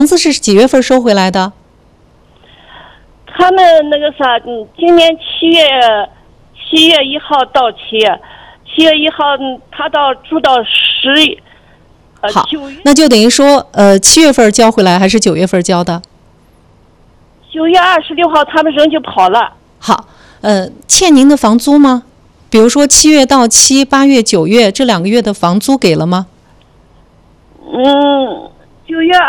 房子是几月份收回来的？ 他们那个啥，今年7月1号到期，7月1号他住到好 9月， 那就等于说7月份交回来还是9月份交的 ？9月26号他们人就跑了。 好，欠您的房租吗？比如说7月到期，8月、9月这2个月的房租给了吗 ？9月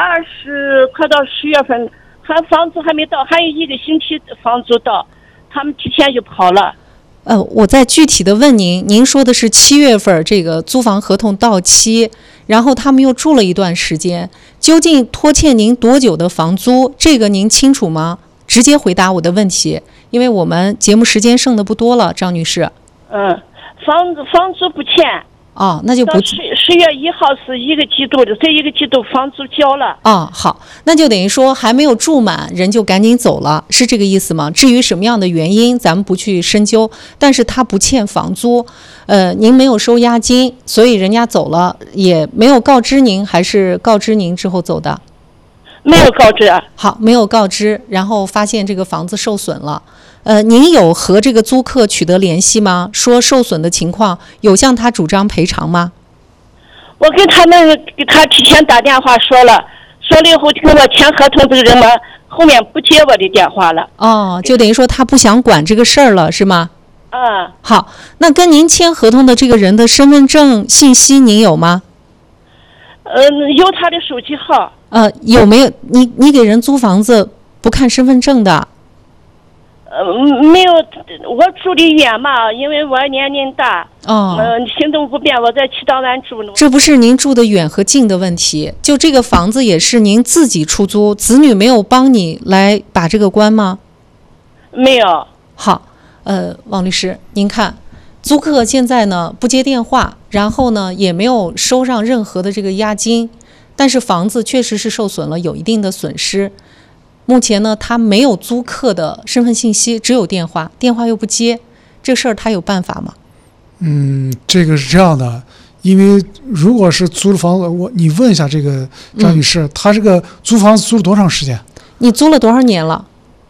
20快到10月份，他房租还没到，还有1个星期房租到，他们提前就跑了。 我再具体的问您，您说的是7月份这个租房合同到期，然后他们又住了一段时间，究竟拖欠您多久的房租？这个您清楚吗？直接回答我的问题，因为我们节目时间剩的不多了，张女士。 房租不欠。 那就不。 10月1号是1个季度的，这1个季度房租交了。 好，那就等于说还没有住满，人就赶紧走了，是这个意思吗？至于什么样的原因，咱们不去深究，但是他不欠房租，您没有收押金，所以人家走了，也没有告知您，还是告知您之后走的？ 没有告知。 好，没有告知，然后发现这个房子受损了。您有和这个租客取得联系吗？说受损的情况，有向他主张赔偿吗？ 我给他提前打电话说了以后跟我签合同这个人嘛，后面不接我的电话了。 就等于说他不想管这个事儿了，是吗？好，那跟您签合同的这个人的身份证信息您有吗？ 有他的手机号。 有没有？你给人租房子不看身份证的？ 没有，我住的远嘛，因为我年龄大，行动不便，我在七道湾住呢。 这不是您住的远和近的问题，就这个房子也是您自己出租，子女没有帮你来把这个关吗？ 没有。 好，王律师，您看，租客现在呢不接电话，然后呢也没有收上任何的这个押金，但是房子确实是受损了，有一定的损失。目前呢，他没有租客的身份信息，只有电话，电话又不接，这事儿他有办法吗？ 这个是这样的，因为如果是租了房子，你问一下这个张女士，她这个租房子租了多长时间？ 你租了多少年了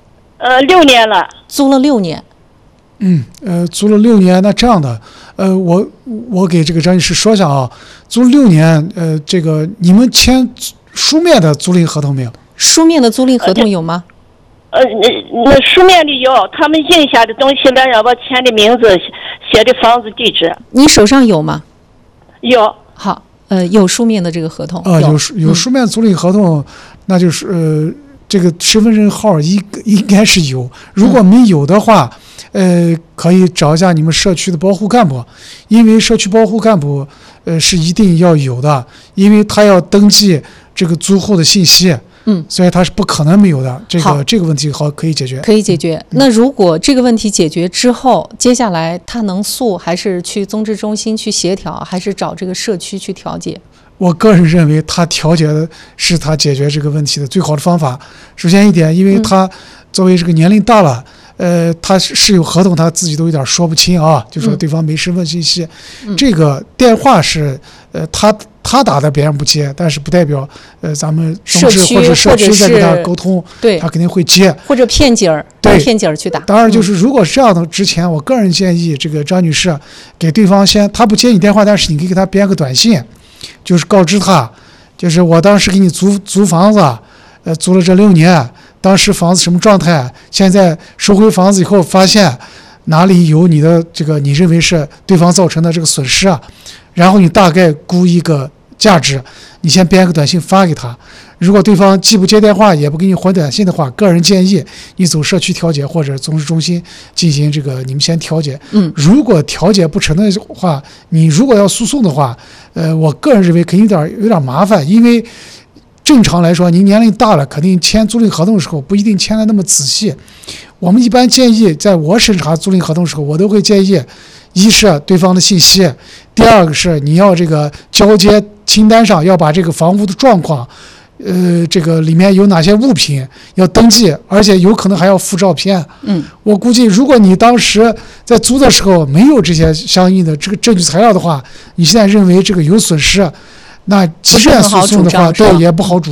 ？6年了。 租了6年。 租了6年，那这样的，我给这个张女士说一下啊，租6年，这个你们签书面的租赁合同没有？ 书面的租赁合同有吗？ 那书面里有，他们印下的东西来让我签的名字，写的房子地址。 你手上有吗？ 有。 好，有书面的这个合同。 有书面租赁合同，那就是这个身份证号应该是有，如果没有的话，可以找一下你们社区的保护干部，因为社区保护干部是一定要有的，因为他要登记这个租户的信息。所以他是不可能没有的。这个问题可以解决。 可以解决。那如果这个问题解决之后，接下来他能诉，还是去综治中心去协调，还是找这个社区去调解？ 我个人认为，他调解的是他解决这个问题的最好的方法。首先一点，因为他作为这个年龄大了，他是有合同，他自己都有点说不清啊，就说对方没身份信息。这个电话是他打的别人不接，但是不代表咱们综治或者社区在跟他沟通，他肯定会接， 或者骗景儿，骗景儿去打。 当然，就是如果是这样的，之前我个人建议这个张女士给对方他不接你电话，但是你可以给他编个短信，就是告知他，就是我当时给你租房子，租了这6年，当时房子什么状态，现在收回房子以后发现哪里有你的这个你认为是对方造成的这个损失啊，然后你大概估一个价值，你先编个短信发给他。如果对方既不接电话也不给你回短信的话，个人建议你走社区调解或者综治中心进行这个你们先调解。如果调解不成的话，你如果要诉讼的话，我个人认为肯定有点麻烦，因为正常来说，您年龄大了，肯定签租赁合同的时候不一定签的那么仔细。我们一般建议，在我审查租赁合同的时候，我都会建议，一是对方的信息，第二个是你要这个交接清单上要把这个房屋的状况，这个里面有哪些物品要登记，而且有可能还要附照片。我估计如果你当时在租的时候没有这些相应的这个证据材料的话，你现在认为这个有损失，那即便诉讼的话，也不好主张。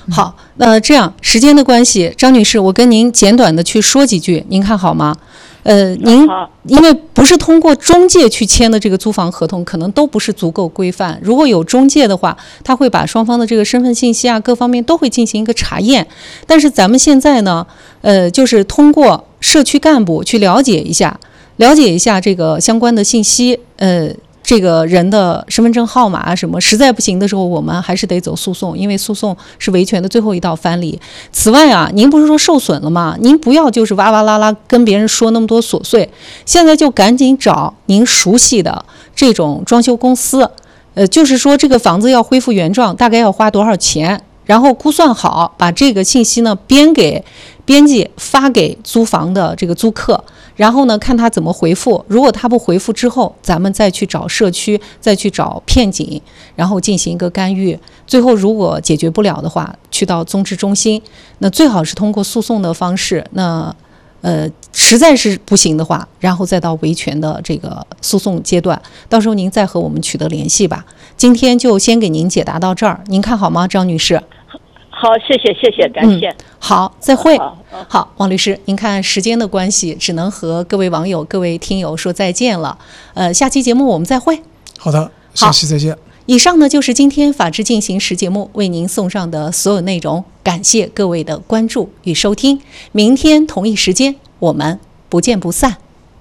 好，这样时间的关系，张女士，我跟您简短的去说几句，您看好吗？您因为不是通过中介去签的这个租房合同，可能都不是足够规范。如果有中介的话，他会把双方的这个身份信息啊，各方面都会进行一个查验。但是咱们现在呢，就是通过社区干部去了解一下这个相关的信息，这个人的身份证号码啊什么，实在不行的时候，我们还是得走诉讼，因为诉讼是维权的最后一道藩篱。此外啊，您不是说受损了吗？您不要就是哇哇啦啦跟别人说那么多琐碎，现在就赶紧找您熟悉的这种装修公司，就是说这个房子要恢复原状，大概要花多少钱，然后估算好，把这个信息呢编辑发给租房的这个租客。然后呢，看他怎么回复。如果他不回复之后，咱们再去找社区，再去找片警，然后进行一个干预。最后如果解决不了的话，去到综治中心。那最好是通过诉讼的方式。那实在是不行的话，然后再到维权的这个诉讼阶段。到时候您再和我们取得联系吧。今天就先给您解答到这儿，您看好吗，张女士？ 好，谢谢，感谢。 好，再会。好，王律师，您看时间的关系，只能和各位网友、各位听友说再见了。下期节目我们再会。 好的，下期再见。 以上呢就是今天法治进行时节目为您送上的所有内容，感谢各位的关注与收听。明天同一时间，我们不见不散。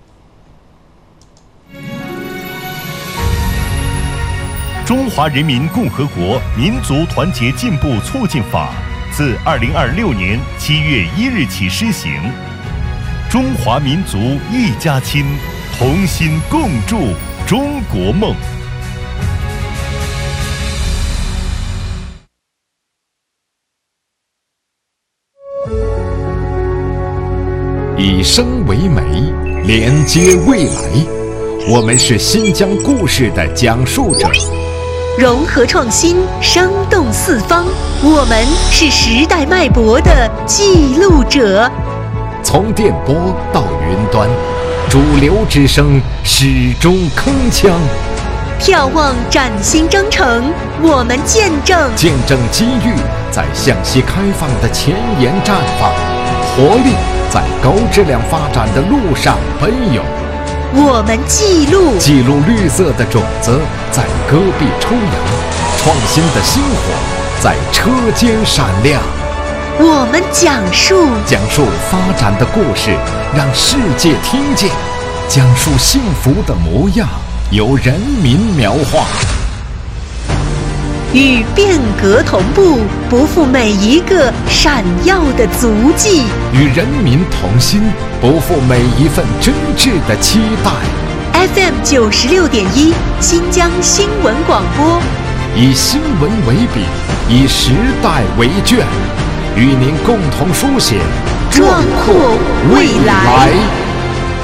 中华人民共和国民族团结进步促进法自2026年7月1日起施行。中华民族一家亲，同心共筑中国梦。 以声为媒，连接未来。我们是新疆故事的讲述者。 融合创新，生动四方，我们是时代脉搏的记录者。 从电波到云端，主流之声始终铿锵。 眺望崭新征程，我们见证机遇在向西开放的前沿绽放，活力在高质量发展的路上奔涌。 我们记录绿色的种子在戈壁抽芽，创新的星火在车间闪亮。 我们讲述发展的故事，让世界听见；讲述幸福的模样，由人民描画。 与变革同步，不负每一个闪耀的足迹； 与人民同心，不负每一份真挚的期待。 FM 96.1，新疆新闻广播， 以新闻为笔，以时代为卷，与您共同书写壮阔未来。